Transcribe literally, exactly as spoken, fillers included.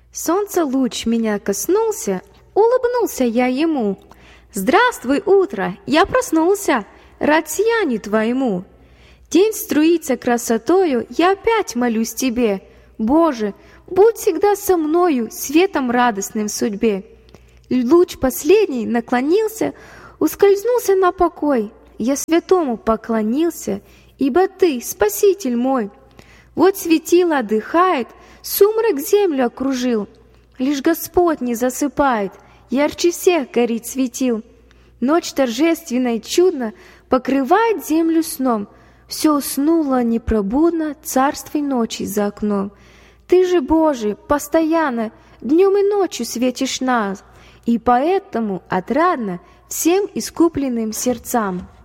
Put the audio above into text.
Солнце луч меня коснулся, улыбнулся я ему. Здравствуй, утро, я проснулся, рад сиянию твоему. День струится красотою, я опять молюсь тебе. Боже, будь всегда со мною, светом радостным в судьбе. Луч последний наклонился, ускользнулся на покой. Я святому поклонился, ибо ты, Спаситель мой. Вот светило отдыхает, сумрак землю окружил. Лишь Господь не засыпает, ярче всех горит светил. Ночь торжественно и чудно покрывает землю сном. Все уснуло непробудно, царствуй ночи за окном. Ты же, Боже, постоянно днем и ночью светишь нас, и поэтому отрадно всем искупленным сердцам.